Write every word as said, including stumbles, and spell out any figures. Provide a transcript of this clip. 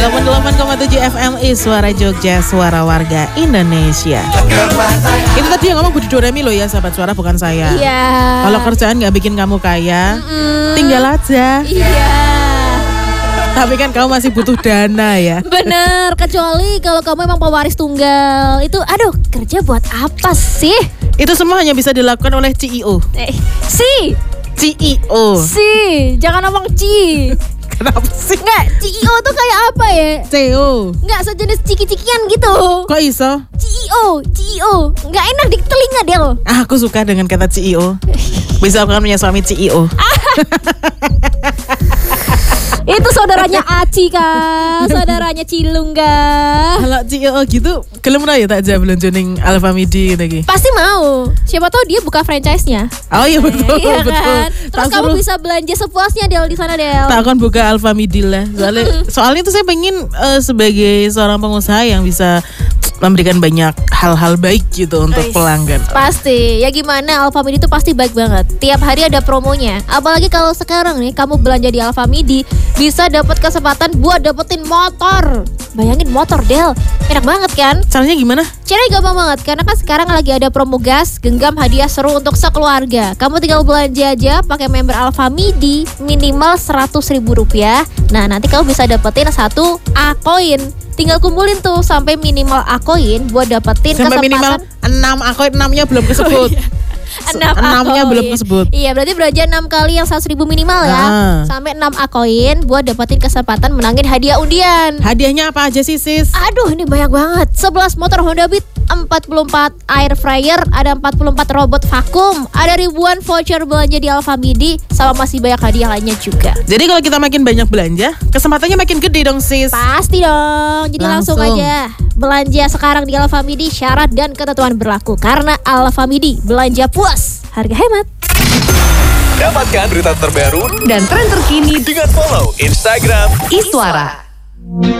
delapan puluh delapan koma tujuh F M I Suara Jogja, suara warga Indonesia. Itu tadi yang ngomong Budi Doremi loh ya, sahabat suara, bukan saya. Iya. Kalau kerjaan gak bikin kamu kaya, Mm-mm. tinggal aja. Iya. Tapi kan kamu masih butuh dana ya. Bener, kecuali kalau kamu emang pewaris tunggal. Itu aduh, kerja buat apa sih? Itu semua hanya bisa dilakukan oleh C E O. Eh, si C E O. Si, jangan ngomong ci. Kenapa sih? Enggak, C E O tuh kayak apa ya? C E O. Enggak, sejenis ciki-cikian gitu. Kok iso? C E O, C E O. Enggak enak di telinga Del. Ah, aku suka dengan kata C E O. Bisa aku kan punya suami C E O. Itu saudaranya Aci kah? Saudaranya Cilung kah? Kalau C E O gitu, gelem ra ya tak jawab belonjoning Alfamidi gitu iki. Pasti mau. Siapa tahu dia buka franchise-nya. Oh iya betul, Iya betul. kan? Terus Tak kamu suruh- bisa belanja sepuasnya Del di sana Del. tak akan buka Alfamidi lah. Soalnya soalnya itu saya pengen eh, sebagai seorang pengusaha yang bisa memberikan banyak hal-hal baik gitu untuk Ais, pelanggan. Pasti. Ya gimana, Alfamidi itu pasti baik banget. Tiap hari ada promonya. Apalagi kalau sekarang nih kamu belanja di Alfamidi, bisa dapat kesempatan buat dapetin motor. Bayangin motor Del. Enak banget kan? Caranya gimana? Caranya gampang banget, karena kan sekarang lagi ada promo gas, genggam hadiah seru untuk sekeluarga. Kamu tinggal belanja aja pakai member Alfamidi minimal seratus ribu rupiah. Nah nanti kamu bisa dapetin satu A-Coin. Tinggal kumpulin tuh sampai minimal A-Coin buat dapetin Sampai kesempatan. minimal enam, aku enamnya belum kesebut. enam Enamnya A-Coin. belum kesebut. Iya, berarti belanja enam kali yang seratus ribu minimal ya. Ah. Sampai enam A-Coin buat dapetin kesempatan menangin hadiah undian. Hadiahnya apa aja sih, Sis? Aduh, ini banyak banget. sebelas motor Honda Beat, empat puluh empat air fryer, ada empat puluh empat robot vakum, ada ribuan voucher belanja di Alfamidi, sama masih banyak hadiah lainnya juga. Jadi kalau kita makin banyak belanja, kesempatannya makin gede dong, Sis. Pasti dong. Jadi langsung, Langsung. aja belanja sekarang di Alfamidi, syarat dan ketentuan berlaku. Karena Alfamidi, belanja puas, harga hemat. Dapatkan berita terbaru dan tren terkini dengan follow Instagram Iswara.